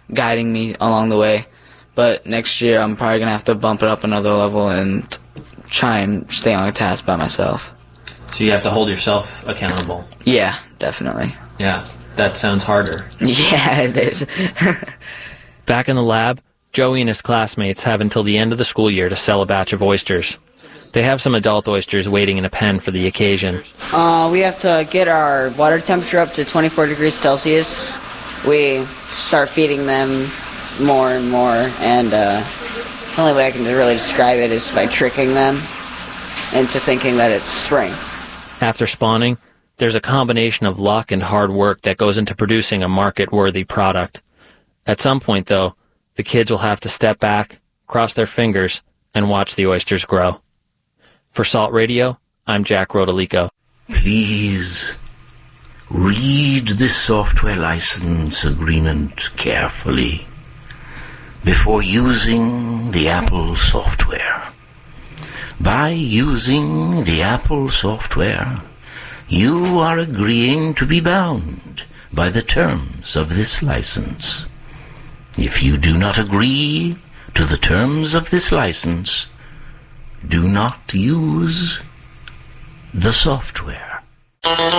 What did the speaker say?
guiding me along the way. But next year I'm probably going to have to bump it up another level and try and stay on a task by myself. So you have to hold yourself accountable. Yeah, definitely. Yeah, that sounds harder. Yeah, it is. Back in the lab, Joey and his classmates have until the end of the school year to sell a batch of oysters. They have some adult oysters waiting in a pen for the occasion. We have to get our water temperature up to 24 degrees Celsius. We start feeding them more and more, and the only way I can really describe it is by tricking them into thinking that it's spring. After spawning, there's a combination of luck and hard work that goes into producing a market-worthy product. At some point, though, the kids will have to step back, cross their fingers, and watch the oysters grow. For Salt Radio, I'm Jack Rodolico. Please read this software license agreement carefully before using the Apple software. By using the Apple software, you are agreeing to be bound by the terms of this license. If you do not agree to the terms of this license, do not use the software.